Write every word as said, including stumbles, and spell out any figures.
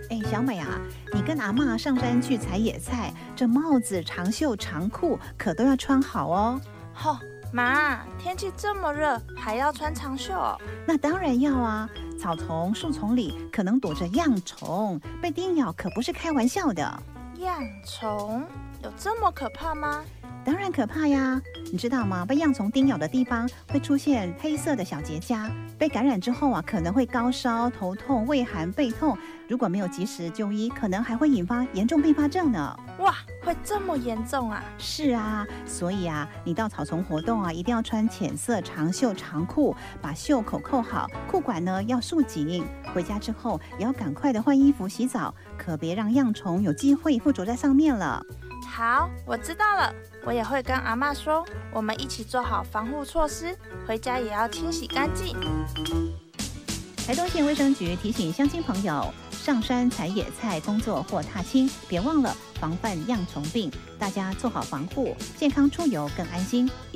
哎，小美啊，你跟阿嬷上山去采野菜，这帽子、长袖、长裤可都要穿好哦。 吼、妈，天气这么热，还要穿长袖哦？ 那当然要啊，草丛、树丛里可能躲着恙虫，被叮咬可不是开玩笑的。 恙虫有这么可怕吗？ 当然可怕呀！你知道吗？被恙虫叮咬的地方会出现黑色的小结痂，被感染之后啊，可能会高烧、头痛、畏寒、背痛。如果没有及时就医，可能还会引发严重并发症呢。 哇，会这么严重啊？ 是啊，所以啊，你到草丛活动啊，一定要穿浅色长袖长裤，把袖口扣好，裤管呢要束紧。回家之后也要赶快的换衣服、洗澡，可别让恙虫有机会附着在上面了。 好，我知道了，我也会跟阿嬷说，我们一起做好防护措施，回家也要清洗干净。 台东县卫生局提醒乡亲朋友，上山采野菜工作或踏青，别忘了防范恙虫病，大家做好防护，健康出游更安心。